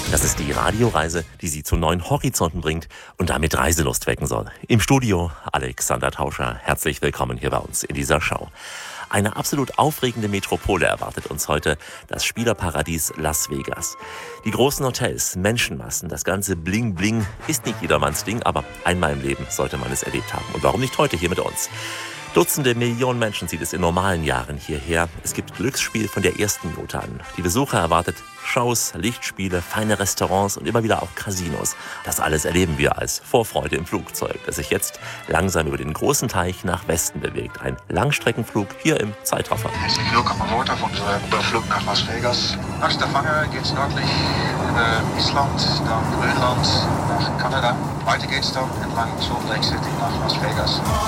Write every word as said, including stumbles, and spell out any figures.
Das ist die Radioreise, die Sie zu neuen Horizonten bringt und damit Reiselust wecken soll. Im Studio Alexander Tauscher. Herzlich willkommen hier bei uns in dieser Show. Eine absolut aufregende Metropole erwartet uns heute, das Spielerparadies Las Vegas. Die großen Hotels, Menschenmassen, das ganze Bling-Bling ist nicht jedermanns Ding, aber einmal im Leben sollte man es erlebt haben. Und warum nicht heute hier mit uns? Dutzende Millionen Menschen zieht es in normalen Jahren hierher. Es gibt Glücksspiel von der ersten Minute an. Die Besucher erwartet Shows, Lichtspiele, feine Restaurants und immer wieder auch Casinos. Das alles erleben wir als Vorfreude im Flugzeug, das sich jetzt langsam über den großen Teich nach Westen bewegt. Ein Langstreckenflug hier im Zeitraffer. Herzlich willkommen an Bord auf unserem Überflug nach Las Vegas. Nach Stavanger geht's nördlich über Island, dann Grönland, nach Kanada. Weiter geht's dann entlang Salt Lake City nach Las Vegas.